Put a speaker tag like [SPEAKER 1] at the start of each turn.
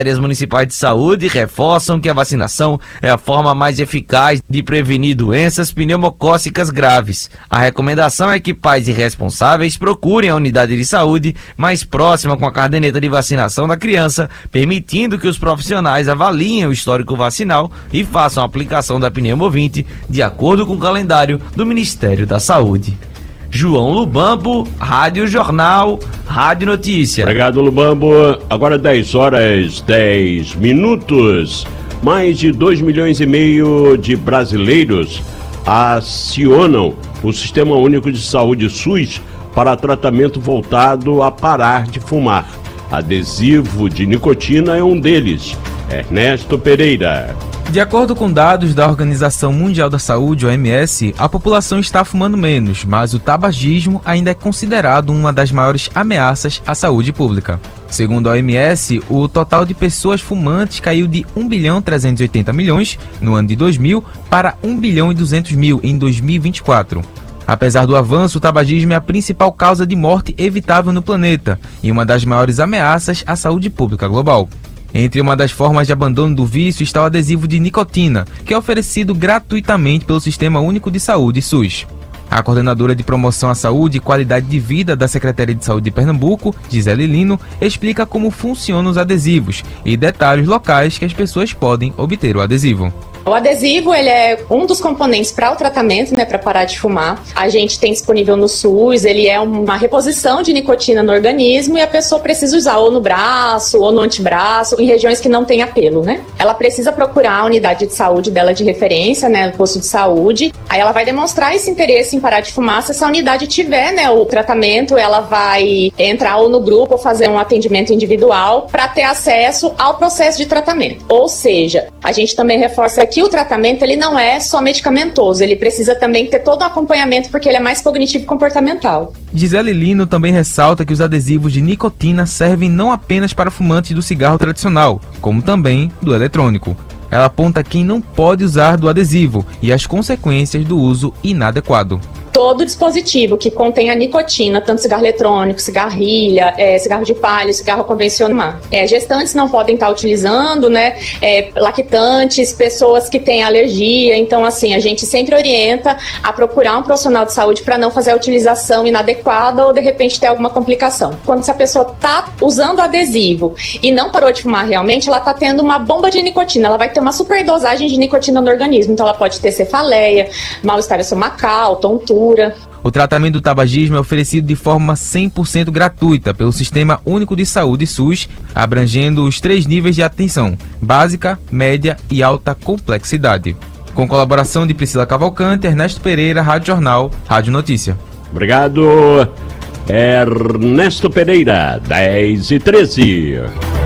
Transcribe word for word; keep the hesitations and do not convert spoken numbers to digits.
[SPEAKER 1] As municipais de saúde reforçam que a vacinação é a forma mais eficaz de prevenir doenças pneumocócicas graves. A recomendação é que pais e responsáveis procurem a unidade de saúde mais próxima com a caderneta de vacinação da criança, permitindo que os profissionais avaliem o histórico vacinal e façam a aplicação da pneumovinte de acordo com o calendário do Ministério da Saúde. João Lubambo, Rádio Jornal, Rádio Notícia.
[SPEAKER 2] Obrigado, Lubambo. Agora dez horas, dez minutos. Mais de dois milhões e meio de brasileiros acionam o Sistema Único de Saúde SUS para tratamento voltado a parar de fumar. Adesivo de nicotina é um deles. Ernesto Pereira.
[SPEAKER 3] De acordo com dados da Organização Mundial da Saúde, O M S, a população está fumando menos, mas o tabagismo ainda é considerado uma das maiores ameaças à saúde pública. Segundo a O M S, o total de pessoas fumantes caiu de um bilhão trezentos e oitenta milhões no ano de dois mil para um bilhão e duzentos mil em dois mil e vinte e quatro. Apesar do avanço, o tabagismo é a principal causa de morte evitável no planeta e uma das maiores ameaças à saúde pública global. Entre uma das formas de abandono do vício está o adesivo de nicotina, que é oferecido gratuitamente pelo Sistema Único de Saúde SUS. A coordenadora de Promoção à Saúde e Qualidade de Vida da Secretaria de Saúde de Pernambuco, Gisele Lino, explica como funcionam os adesivos e detalhes locais que as pessoas podem obter o adesivo.
[SPEAKER 4] O adesivo, ele é um dos componentes para o tratamento, né, para parar de fumar. A gente tem disponível no SUS, ele é uma reposição de nicotina no organismo e a pessoa precisa usar ou no braço ou no antebraço, em regiões que não tem apelo, né? Ela precisa procurar a unidade de saúde dela de referência, né, no posto de saúde. Aí ela vai demonstrar esse interesse em parar de fumar. Se essa unidade tiver, né, o tratamento, ela vai entrar ou no grupo ou fazer um atendimento individual para ter acesso ao processo de tratamento. Ou seja, a gente também reforça que o tratamento ele não é só medicamentoso, ele precisa também ter todo um acompanhamento porque ele é mais cognitivo e comportamental.
[SPEAKER 3] Gisele Lino também ressalta que os adesivos de nicotina servem não apenas para fumantes do cigarro tradicional, como também do eletrônico. Ela aponta quem não pode usar do adesivo e as consequências do uso inadequado.
[SPEAKER 4] Todo dispositivo que contém a nicotina, tanto cigarro eletrônico, cigarrilha, é, cigarro de palha, cigarro convencional. É, gestantes não podem estar utilizando, né? É, lactantes, pessoas que têm alergia. Então, assim, a gente sempre orienta a procurar um profissional de saúde para não fazer a utilização inadequada ou, de repente, ter alguma complicação. Quando essa pessoa está usando adesivo e não parou de fumar realmente, ela está tendo uma bomba de nicotina. Ela vai ter uma superdosagem de nicotina no organismo. Então, ela pode ter cefaleia, mal-estar estomacal, tontura.
[SPEAKER 3] O tratamento do tabagismo é oferecido de forma cem por cento gratuita pelo Sistema Único de Saúde SUS, abrangendo os três níveis de atenção: básica, média e alta complexidade. Com colaboração de Priscila Cavalcante, Ernesto Pereira, Rádio Jornal, Rádio Notícia.
[SPEAKER 2] Obrigado, Ernesto Pereira, dez e treze.